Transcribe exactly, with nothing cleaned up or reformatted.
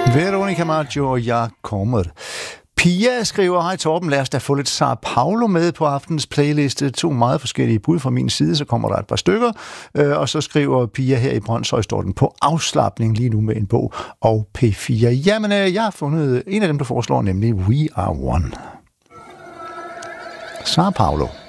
Veronica Maggio og Jeg kommer. Pia skriver, hej Torben, lad os da få lidt Sao Paulo med på aftens playliste. To meget forskellige bud fra min side, så kommer der et par stykker. Øh, og så skriver Pia her i Brøndshøj, står den på afslapning lige nu med en bog og P fire. Jamen, øh, jeg har fundet en af dem, der foreslår, nemlig We Are One. Sao Paulo.